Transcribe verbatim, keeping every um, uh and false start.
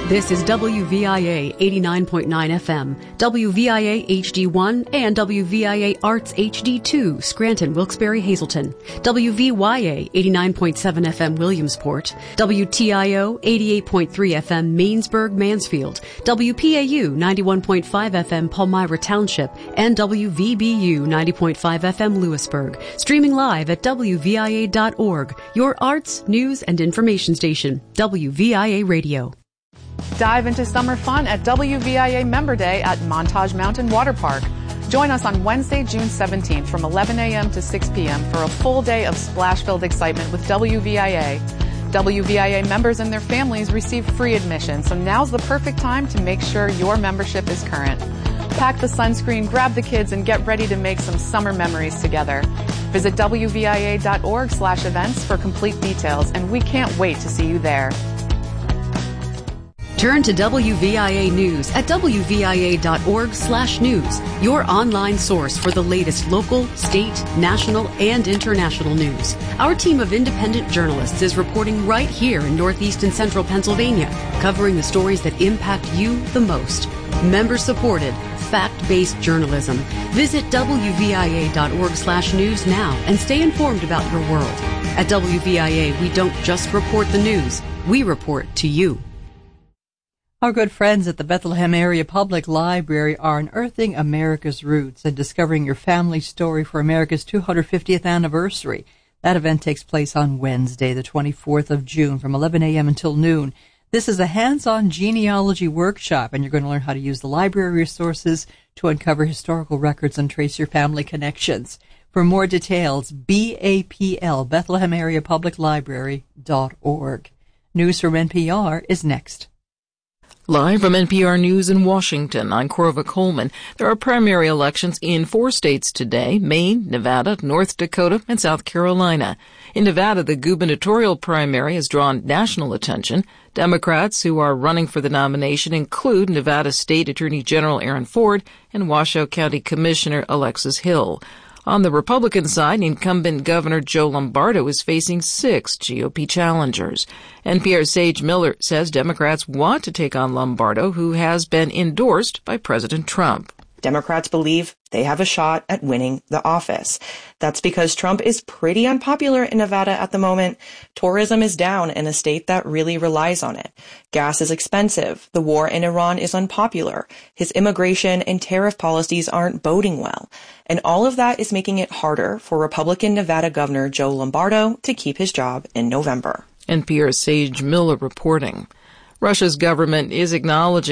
This is W V I A eighty-nine point nine F M, W V I A H D one, and W V I A Arts H D two, Scranton, Wilkes-Barre, Hazleton, W V Y A eighty-nine point seven F M, Williamsport, W T I O eighty-eight point three F M, Mainsburg, Mansfield, W P A U ninety-one point five F M, Palmyra Township, and W V B U ninety point five F M, Lewisburg. Streaming live at W V I A dot org, your arts, news, and information station, W V I A Radio. Dive into summer fun at W V I A Member Day at Montage Mountain Water Park. Join us on Wednesday, June seventeenth from eleven a.m. to six p.m. for a full day of splash-filled excitement with W V I A. W V I A members and their families receive free admission, so now's the perfect time to make sure your membership is current. Pack the sunscreen, grab the kids, and get ready to make some summer memories together. Visit W V I A dot org slash events for complete details, and we can't wait to see you there. Turn to W V I A News at W V I A dot org slash news, your online source for the latest local, state, national, and international news. Our team of independent journalists is reporting right here in Northeast and Central Pennsylvania, covering the stories that impact you the most. Member-supported, fact-based journalism. Visit W V I A dot org slash news now and stay informed about your world. At W V I A, we don't just report the news, we report to you. Our good friends at the Bethlehem Area Public Library are unearthing America's roots and discovering your family story for America's two hundred fiftieth anniversary. That event takes place on Wednesday, the twenty-fourth of June, from eleven a.m. until noon. This is a hands-on genealogy workshop, and you're going to learn how to use the library resources to uncover historical records and trace your family connections. For more details, B A P L, Bethlehem Area Public Library dot org. News from N P R is next. Live from N P R News in Washington, I'm Corva Coleman. There are primary elections in four states today: Maine, Nevada, North Dakota, and South Carolina. In Nevada, the gubernatorial primary has drawn national attention. Democrats who are running for the nomination include Nevada State Attorney General Aaron Ford and Washoe County Commissioner Alexis Hill. On the Republican side, incumbent Governor Joe Lombardo is facing six G O P challengers. N P R's Sage Miller says Democrats want to take on Lombardo, who has been endorsed by President Trump. Democrats believe they have a shot at winning the office. That's because Trump is pretty unpopular in Nevada at the moment. Tourism is down in a state that really relies on it. Gas is expensive. The war in Iran is unpopular. His immigration and tariff policies aren't boding well. And all of that is making it harder for Republican Nevada Governor Joe Lombardo to keep his job in November. N P R's Sage Miller reporting. Russia's government is acknowledging